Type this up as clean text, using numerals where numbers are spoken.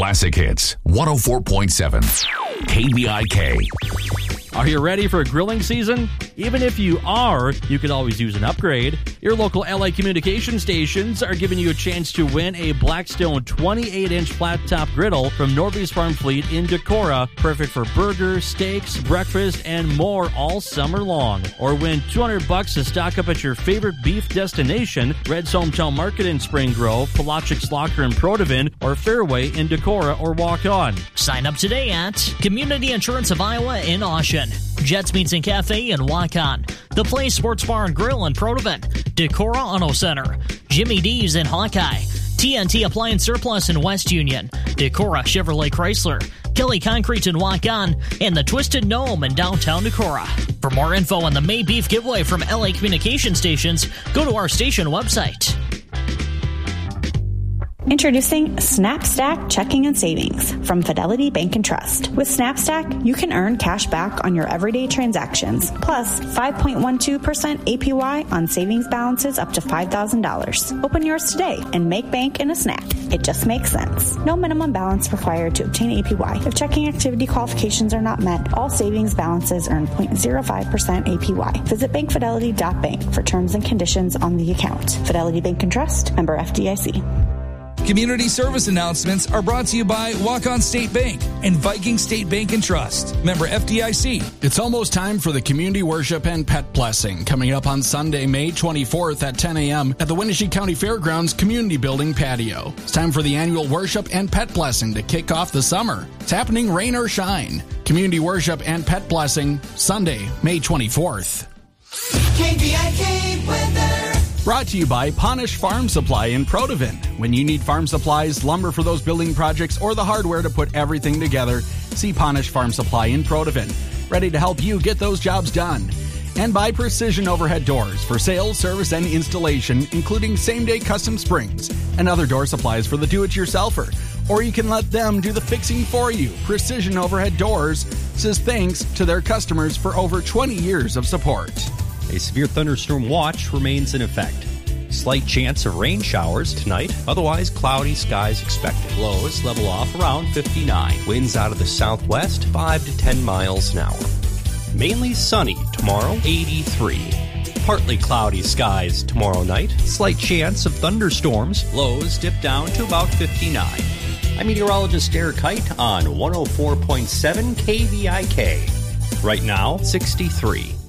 Classic Hits, 104.7 KVIK. Are you ready for grilling season? Even if you are, you could always use an upgrade. Your local LA communication stations are giving you a chance to win a Blackstone 28-inch flat-top griddle from Norby's Farm Fleet in Decorah, perfect for burgers, steaks, breakfast, and more all summer long. Or win $200 to stock up at your favorite beef destination, Red's Hometown Market in Spring Grove, Palachik's Locker in Protivin, or Fairway in Decorah or Walk On. Sign up today at Community Insurance of Iowa in Austin, Jets Meats and Cafe in Waukon, The Play Sports Bar and Grill in Protivin, Decorah Auto Center, Jimmy D's in Hawkeye, TNT Appliance Surplus in West Union, Decorah Chevrolet Chrysler, Kelly Concrete in Waukon, and the Twisted Gnome in downtown Decorah. For more info on the May Beef giveaway from LA Communication Stations, go to our station website. Introducing SnapStack Checking and Savings from Fidelity Bank and Trust. With SnapStack, you can earn cash back on your everyday transactions, plus 5.12% APY on savings balances up to $5,000. Open yours today and make bank in a snap. It just makes sense. No minimum balance required to obtain APY. If checking activity qualifications are not met, all savings balances earn 0.05% APY. Visit bankfidelity.bank for terms and conditions on the account. Fidelity Bank and Trust, member FDIC. Community service announcements are brought to you by Walk-On State Bank and Viking State Bank and Trust, member FDIC. It's almost time for the Community Worship and Pet Blessing, coming up on Sunday, May 24th at 10 a.m. at the Winnebago County Fairgrounds Community Building patio. It's time for the annual Worship and Pet Blessing to kick off the summer. It's happening rain or shine. Community Worship and Pet Blessing, Sunday, May 24th. KVIK weather. Brought to you by Ponish Farm Supply in Protivin. When you need farm supplies, lumber for those building projects, or the hardware to put everything together, see Ponish Farm Supply in Protivin. Ready to help you get those jobs done. And by Precision Overhead Doors for sales, service, and installation, including same-day custom springs and other door supplies for the do-it-yourselfer. Or you can let them do the fixing for you. Precision Overhead Doors says thanks to their customers for over 20 years of support. A severe thunderstorm watch remains in effect. Slight chance of rain showers tonight, otherwise cloudy skies expected. Lows level off around 59. Winds out of the southwest 5 to 10 miles an hour. Mainly sunny tomorrow, 83. Partly cloudy skies tomorrow night. Slight chance of thunderstorms. Lows dip down to about 59. I'm meteorologist Eric Height on 104.7 KVIK. Right now, 63.